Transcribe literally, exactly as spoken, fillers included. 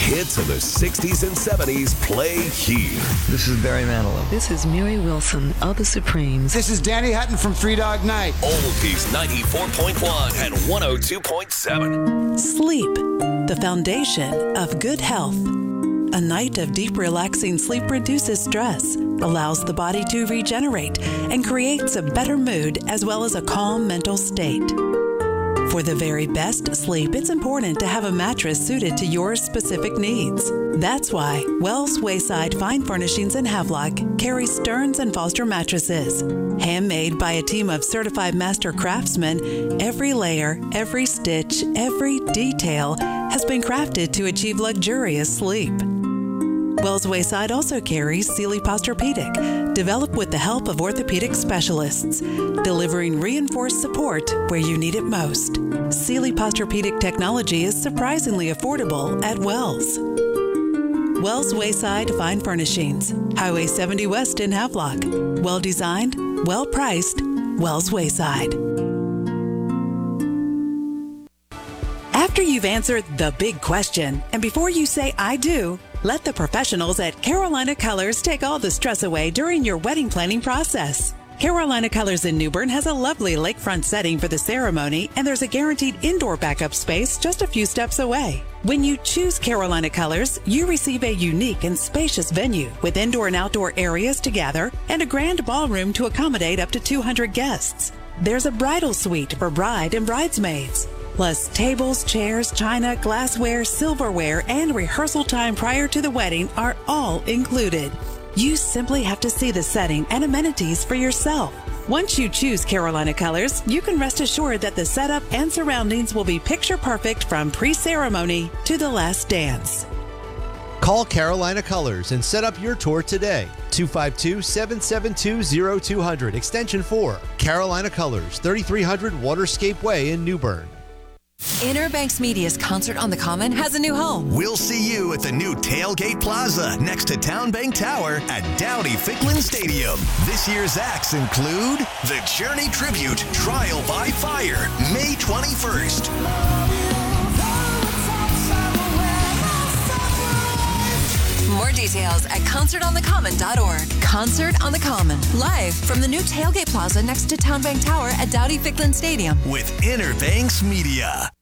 Hits of the sixties and seventies play here. This is Barry Manilow. This is Mary Wilson of the Supremes. This is Danny Hutton from Three Dog Night. Oldies ninety-four point one and one oh two point seven. Sleep, the foundation of good health. A night of deep, relaxing sleep reduces stress, allows the body to regenerate, and creates a better mood as well as a calm mental state. For the very best sleep, it's important to have a mattress suited to your specific needs. That's why Wells Wayside Fine Furnishings in Havelock carries Stearns and Foster mattresses. Handmade by a team of certified master craftsmen, every layer, every stitch, every detail has been crafted to achieve luxurious sleep. Wells Wayside also carries Sealy Posturepedic, developed with the help of orthopedic specialists, delivering reinforced support where you need it most. Sealy Posturepedic technology is surprisingly affordable at Wells. Wells Wayside Fine Furnishings, Highway seventy West in Havelock. Well-designed, well-priced, Wells Wayside. After you've answered the big question, and before you say I do, let the professionals at Carolina Colors take all the stress away during your wedding planning process. Carolina Colors in Newbern has a lovely lakefront setting for the ceremony, and there's a guaranteed indoor backup space just a few steps away. When you choose Carolina Colors, you receive a unique and spacious venue with indoor and outdoor areas to gather and a grand ballroom to accommodate up to two hundred guests. There's a bridal suite for bride and bridesmaids. Plus, tables, chairs, china, glassware, silverware, and rehearsal time prior to the wedding are all included. You simply have to see the setting and amenities for yourself. Once you choose Carolina Colors, you can rest assured that the setup and surroundings will be picture perfect from pre-ceremony to the last dance. Call Carolina Colors and set up your tour today. two five two, seven seven two, zero two zero zero, extension four. Carolina Colors, thirty-three hundred Waterscape Way in Newbern. Inner Banks Media's Concert on the Common has a new home. We'll see you at the new Tailgate Plaza next to Town Bank Tower at Dowdy-Ficklin Stadium. This year's acts include the Journey Tribute Trial by Fire, May twenty-first. More details at concert on the common dot org. Concert on the Common, live from the new Tailgate Plaza next to Town Bank Tower at Dowdy-Ficklin Stadium. With Inner Banks Media.